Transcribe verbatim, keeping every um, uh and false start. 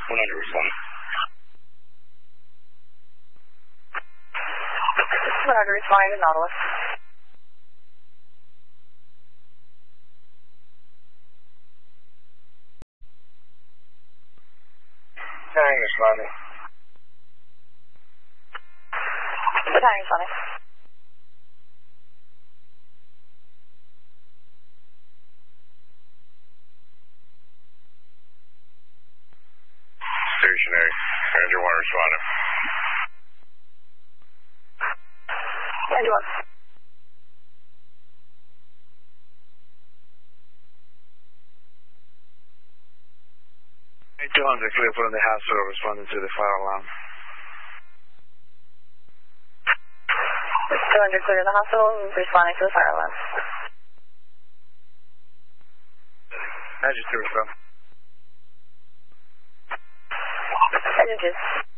one hundred responding. one hundred responding to Nautilus. Battalion responding. Battalion responding. Stationary. Ranger one responding. Ranger one. two hundred clear from the hospital responding to the fire alarm. two hundred clear in the hospital, responding to the fire alarm. Majesty respond. Engine two.